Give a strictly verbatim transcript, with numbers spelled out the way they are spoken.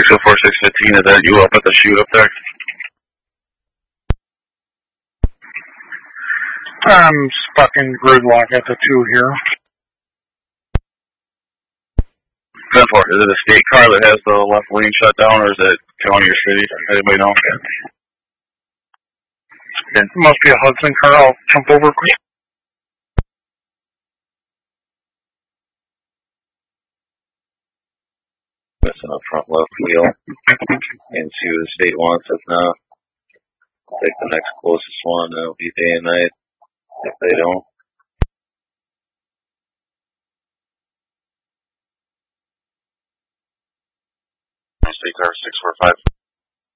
six oh four, six fifteen, is that you up at the chute up there? I'm stuck in gridlock at the two here. ten four, is it a state car that has the left lane shut down, or is it county or city? Anybody know? It must be a Hudson car. I'll jump over quick. Missing a front left wheel. And see what the state wants. If not, take the next closest one. It'll be day and night. If they don't. State car six four five.